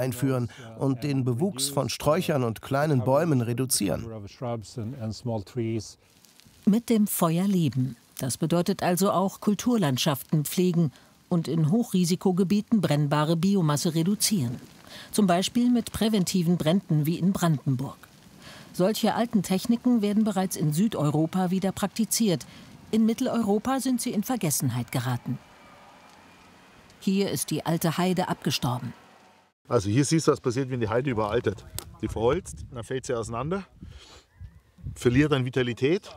einführen und den Bewuchs von Sträuchern und kleinen Bäumen reduzieren. Mit dem Feuer leben. Das bedeutet also auch Kulturlandschaften pflegen und in Hochrisikogebieten brennbare Biomasse reduzieren. Zum Beispiel mit präventiven Bränden wie in Brandenburg. Solche alten Techniken werden bereits in Südeuropa wieder praktiziert. In Mitteleuropa sind sie in Vergessenheit geraten. Hier ist die alte Heide abgestorben. Also hier siehst du, was passiert, wenn die Heide überaltert. Die verholzt, dann fällt sie auseinander, verliert an Vitalität.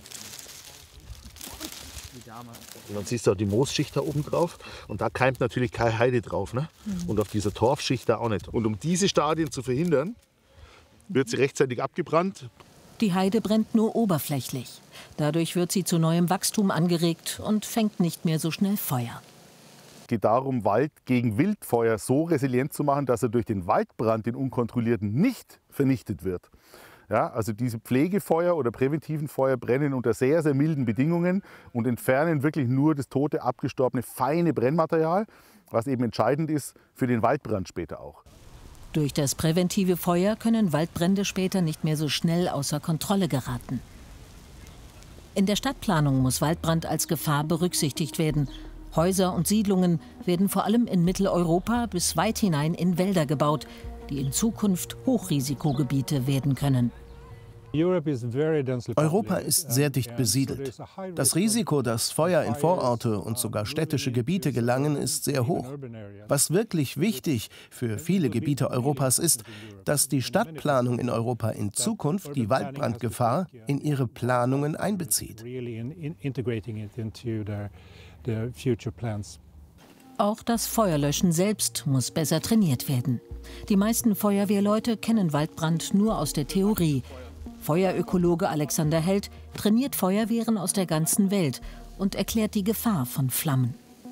Und dann siehst du auch die Moosschicht da oben drauf. Und da keimt natürlich keine Heide drauf. Ne? Und auf dieser Torfschicht da auch nicht. Und um diese Stadien zu verhindern, wird sie rechtzeitig abgebrannt. Die Heide brennt nur oberflächlich. Dadurch wird sie zu neuem Wachstum angeregt und fängt nicht mehr so schnell Feuer. Es geht darum, Wald gegen Wildfeuer so resilient zu machen, dass er durch den Waldbrand, den unkontrollierten, nicht vernichtet wird. Ja, also diese Pflegefeuer oder präventiven Feuer brennen unter sehr, sehr milden Bedingungen und entfernen wirklich nur das tote, abgestorbene, feine Brennmaterial, was eben entscheidend ist für den Waldbrand später auch. Durch das präventive Feuer können Waldbrände später nicht mehr so schnell außer Kontrolle geraten. In der Stadtplanung muss Waldbrand als Gefahr berücksichtigt werden. Häuser und Siedlungen werden vor allem in Mitteleuropa bis weit hinein in Wälder gebaut, die in Zukunft Hochrisikogebiete werden können. Europa ist sehr dicht besiedelt. Das Risiko, dass Feuer in Vororte und sogar städtische Gebiete gelangen, ist sehr hoch. Was wirklich wichtig für viele Gebiete Europas ist, dass die Stadtplanung in Europa in Zukunft die Waldbrandgefahr in ihre Planungen einbezieht. Auch das Feuerlöschen selbst muss besser trainiert werden. Die meisten Feuerwehrleute kennen Waldbrand nur aus der Theorie. Feuerökologe Alexander Held trainiert Feuerwehren aus der ganzen Welt und erklärt die Gefahr von Flammen.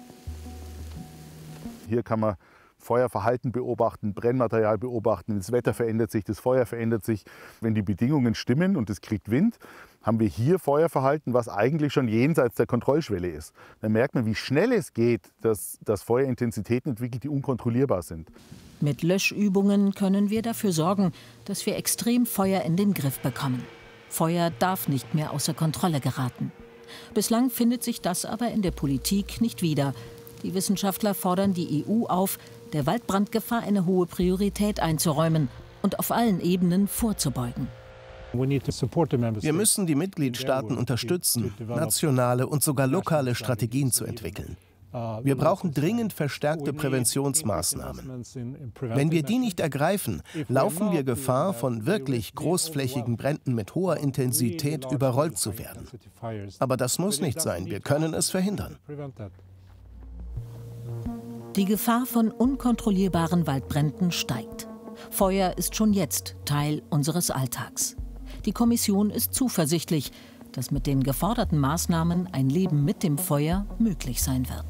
Hier kann man Feuerverhalten beobachten, Brennmaterial beobachten, das Wetter verändert sich, das Feuer verändert sich. Wenn die Bedingungen stimmen und es kriegt Wind, haben wir hier Feuerverhalten, was eigentlich schon jenseits der Kontrollschwelle ist. Dann merkt man, wie schnell es geht, dass Feuer Intensitäten entwickelt, die unkontrollierbar sind. Mit Löschübungen können wir dafür sorgen, dass wir Extremfeuer in den Griff bekommen. Feuer darf nicht mehr außer Kontrolle geraten. Bislang findet sich das aber in der Politik nicht wieder. Die Wissenschaftler fordern die EU auf, der Waldbrandgefahr eine hohe Priorität einzuräumen und auf allen Ebenen vorzubeugen. Wir müssen die Mitgliedstaaten unterstützen, nationale und sogar lokale Strategien zu entwickeln. Wir brauchen dringend verstärkte Präventionsmaßnahmen. Wenn wir die nicht ergreifen, laufen wir Gefahr, von wirklich großflächigen Bränden mit hoher Intensität überrollt zu werden. Aber das muss nicht sein, wir können es verhindern. Die Gefahr von unkontrollierbaren Waldbränden steigt. Feuer ist schon jetzt Teil unseres Alltags. Die Kommission ist zuversichtlich, dass mit den geforderten Maßnahmen ein Leben mit dem Feuer möglich sein wird.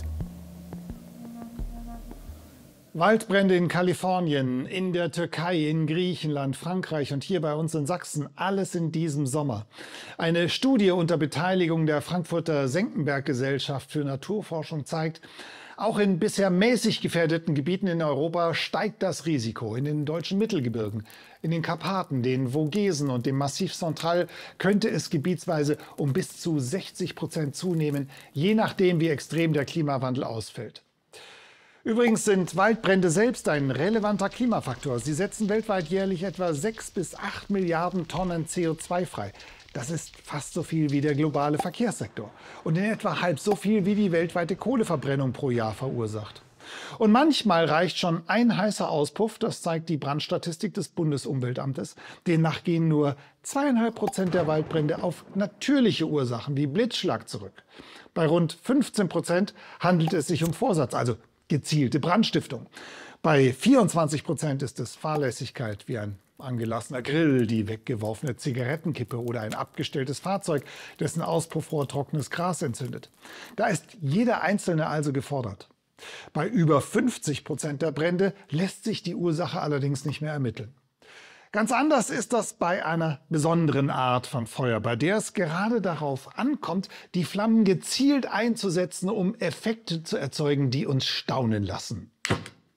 Waldbrände in Kalifornien, in der Türkei, in Griechenland, Frankreich und hier bei uns in Sachsen, alles in diesem Sommer. Eine Studie unter Beteiligung der Frankfurter Senckenberg-Gesellschaft für Naturforschung zeigt, auch in bisher mäßig gefährdeten Gebieten in Europa steigt das Risiko. In den deutschen Mittelgebirgen, in den Karpaten, den Vogesen und dem Massif Central könnte es gebietsweise um bis zu 60% zunehmen, je nachdem, wie extrem der Klimawandel ausfällt. Übrigens sind Waldbrände selbst ein relevanter Klimafaktor. Sie setzen weltweit jährlich etwa 6 bis 8 Milliarden Tonnen CO2 frei. Das ist fast so viel wie der globale Verkehrssektor und in etwa halb so viel wie die weltweite Kohleverbrennung pro Jahr verursacht. Und manchmal reicht schon ein heißer Auspuff, das zeigt die Brandstatistik des Bundesumweltamtes. Demnach gehen nur 2,5% der Waldbrände auf natürliche Ursachen wie Blitzschlag zurück. Bei rund 15% handelt es sich um Vorsatz, also gezielte Brandstiftung. Bei 24% ist es Fahrlässigkeit wie ein angelassener Grill, die weggeworfene Zigarettenkippe oder ein abgestelltes Fahrzeug, dessen Auspuffrohr trockenes Gras entzündet. Da ist jeder Einzelne also gefordert. Bei über 50% der Brände lässt sich die Ursache allerdings nicht mehr ermitteln. Ganz anders ist das bei einer besonderen Art von Feuer, bei der es gerade darauf ankommt, die Flammen gezielt einzusetzen, um Effekte zu erzeugen, die uns staunen lassen.